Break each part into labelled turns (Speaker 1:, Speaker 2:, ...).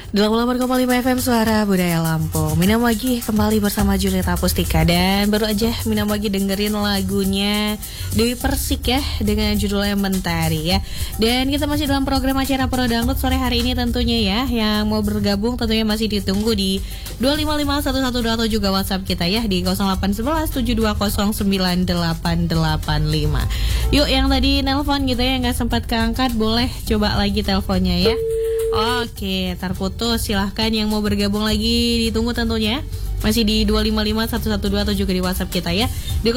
Speaker 1: 88,5 FM Suara Budaya Lampung. Minam lagi kembali bersama Julieta Pustika. Dan baru aja Minam lagi dengerin lagunya Dewi Persik ya, dengan judulnya Mentari ya. Dan kita masih dalam program acara Pro Dangdut sore hari ini tentunya ya. Yang mau bergabung tentunya masih ditunggu di 2551112 atau juga WhatsApp kita ya di 081172098885. Yuk yang tadi nelpon gitu ya, nggak sempat keangkat, boleh coba lagi teleponnya ya. Oke, terputus. Silahkan yang mau bergabung lagi ditunggu tentunya. Masih di 255112 atau juga di WhatsApp kita ya di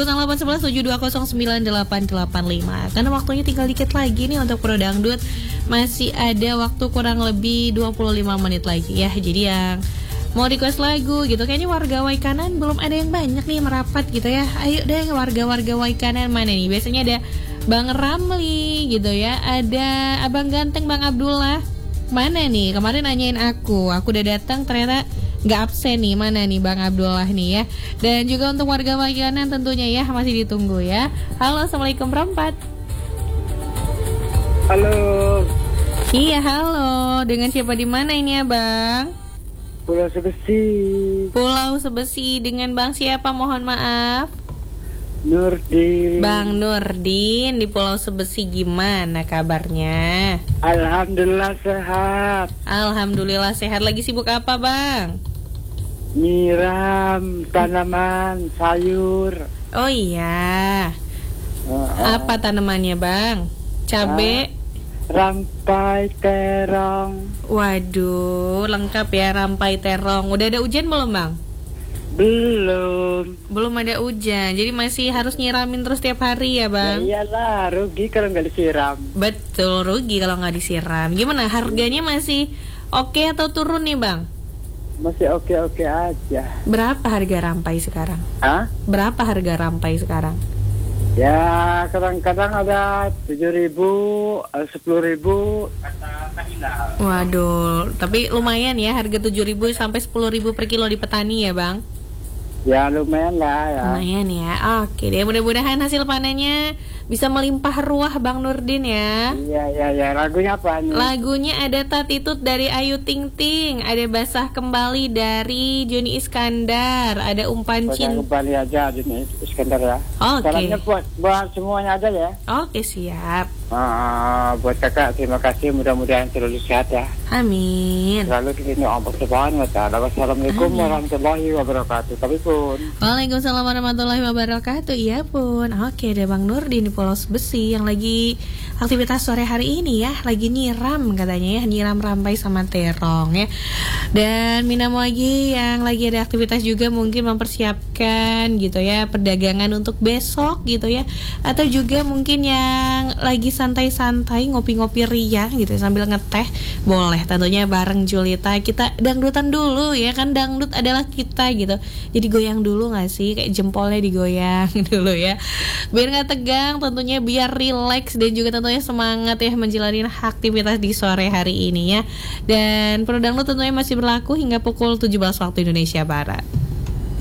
Speaker 1: 081172098885. Karena waktunya tinggal dikit lagi nih untuk Pro Dangdut. Masih ada waktu kurang lebih 25 menit lagi ya. Jadi yang mau request lagu gitu, kayaknya warga Waikanan belum ada yang banyak nih merapat gitu ya. Ayo deh warga-warga Waikanan, mana nih? Biasanya ada Bang Ramli gitu ya. Ada Abang Ganteng Bang Abdullah. Mana nih? Kemarin nanyain aku udah datang ternyata nggak absen nih. Mana nih Bang Abdullah nih ya. Dan juga untuk warga Waikanan tentunya ya masih ditunggu ya. Halo, Assalamualaikum Perempat.
Speaker 2: Halo.
Speaker 1: Iya, halo. Dengan siapa di mana ini ya, Bang?
Speaker 2: Pulau Sebesi.
Speaker 1: Pulau Sebesi, dengan Bang siapa? Mohon maaf.
Speaker 2: Nurdin.
Speaker 1: Bang Nurdin di Pulau Sebesi, gimana kabarnya?
Speaker 2: Alhamdulillah sehat.
Speaker 1: Alhamdulillah sehat. Lagi sibuk apa, Bang?
Speaker 2: Nyiram tanaman sayur.
Speaker 1: Oh iya. Apa tanamannya, Bang? Cabe?
Speaker 2: Rampai terong.
Speaker 1: Waduh, lengkap ya, rampai terong. Udah ada hujan belum, Bang?
Speaker 2: Belum
Speaker 1: ada hujan, jadi masih harus nyiramin terus tiap hari ya, Bang?
Speaker 2: Ya iyalah, rugi kalau nggak disiram.
Speaker 1: Betul, rugi kalau nggak disiram. Gimana, harganya masih oke atau turun nih, Bang?
Speaker 2: Masih oke-oke aja.
Speaker 1: Berapa harga rampai sekarang? Berapa harga rampai sekarang?
Speaker 2: Ya kadang-kadang ada 7.000, 10.000.
Speaker 1: Waduh, tapi lumayan ya, harga 7.000 sampai 10.000 per kilo di petani ya, Bang?
Speaker 2: Ya lumayan lah ya.
Speaker 1: Lumayan ya. Oke deh, mudah-mudahan hasil panennya bisa melimpah ruah Bang Nurdin ya.
Speaker 2: Iya. Lagunya apa nih?
Speaker 1: Lagunya ada Tatitut dari Ayu Ting Ting, ada Basah Kembali dari Joni Iskandar, ada Umpan Cinta.
Speaker 2: Kembali aja Joni Iskandar ya.
Speaker 1: Oke.
Speaker 2: Salamnya buat semuanya aja ya.
Speaker 1: Oke, siap.
Speaker 2: Buat kakak terima kasih, mudah-mudahan selalu sehat ya.
Speaker 1: Amin.
Speaker 2: Selalu di sini Allah Subhanahu wa taala. Wassalamualaikum warahmatullahi wabarakatuh. Tapi pun.
Speaker 1: Waalaikumsalam warahmatullahi wabarakatuh. Iya pun. Oke, ada Bang Nurdin di Pulau Sebesi yang lagi aktivitas sore hari ini ya, lagi nyiram katanya ya, nyiram rampai sama terong ya. Dan Minam lagi yang lagi ada aktivitas juga mungkin mempersiapkan gitu ya, perdagangan untuk besok gitu ya. Atau juga mungkin yang lagi santai-santai ngopi-ngopi riang gitu sambil ngeteh, boleh tentunya bareng Julita. Kita dangdutan dulu ya, kan dangdut adalah kita gitu. Jadi goyang dulu gak sih, kayak jempolnya digoyang dulu ya, biar gak tegang tentunya, biar relax dan juga tentunya semangat ya menjalani aktivitas di sore hari ini ya. Dan Pro Dangdut tentunya masih berlaku hingga pukul 17 waktu Indonesia Barat.